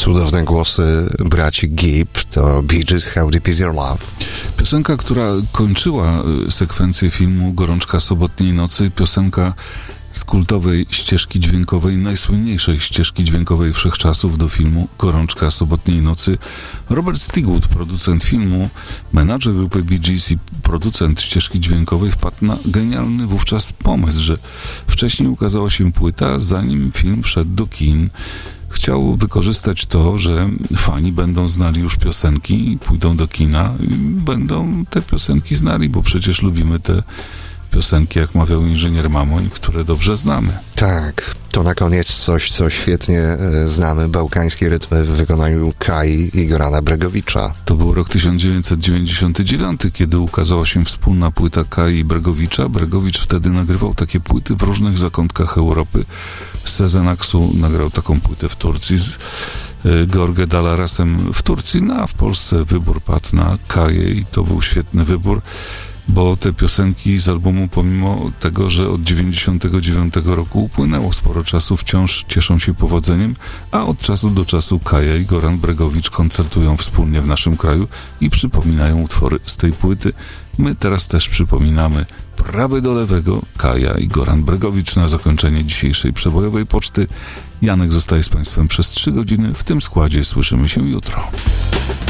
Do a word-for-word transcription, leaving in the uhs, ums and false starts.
Cudowne głosy braci Gibb, to Bee Gees, How Deep Is Your Love. Piosenka, która kończyła sekwencję filmu Gorączka sobotniej nocy, piosenka z kultowej ścieżki dźwiękowej, najsłynniejszej ścieżki dźwiękowej wszechczasów do filmu Gorączka sobotniej nocy. Robert Stigwood, producent filmu, menadżer grupy Bee Gees i producent ścieżki dźwiękowej, wpadł na genialny wówczas pomysł, że wcześniej ukazała się płyta, zanim film wszedł do kin. Chciał wykorzystać to, że fani będą znali już piosenki, pójdą do kina i będą te piosenki znali, bo przecież lubimy te piosenki, jak mawiał inżynier Mamoń, które dobrze znamy. Tak, to na koniec coś, co świetnie e, znamy, bałkańskie rytmy w wykonaniu Kai i Gorana Bregowicza. To był rok tysiąc dziewięćset dziewięćdziesiąty dziewiąty, kiedy ukazała się wspólna płyta Kai i Bregowicza. Bregowicz wtedy nagrywał takie płyty w różnych zakątkach Europy. Z Sezen Aksu nagrał taką płytę w Turcji, z e, George Dalarasem w Turcji, no a w Polsce wybór padł na Kaję i to był świetny wybór, bo te piosenki z albumu, pomimo tego, że od dziewięćdziesiątego dziewiątego roku upłynęło sporo czasu, wciąż cieszą się powodzeniem, a od czasu do czasu Kaja i Goran Bregowicz koncertują wspólnie w naszym kraju i przypominają utwory z tej płyty. My teraz też przypominamy prawy do lewego, Kaja i Goran Bregowicz na zakończenie dzisiejszej przebojowej poczty. Janek zostaje z Państwem przez trzy godziny. W tym składzie słyszymy się jutro.